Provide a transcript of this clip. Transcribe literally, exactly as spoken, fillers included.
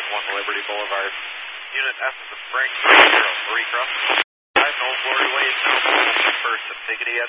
one Liberty Boulevard. Unit S is a Frank three zero three cross. five Knowles Glory Way is now first and Piggity